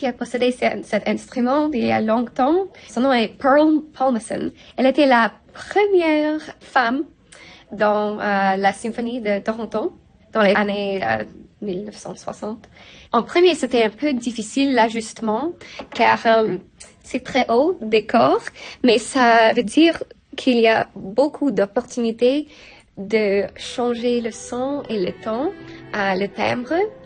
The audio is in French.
qui a possédé cet instrument il y a longtemps. Son nom est Pearl Palmerson. Elle était la première femme dans la symphonie de Toronto dans les années 1960. En premier, c'était un peu difficile l'ajustement car c'est très haut des corps, mais ça veut dire qu'il y a beaucoup d'opportunités de changer le son et le ton, le timbre.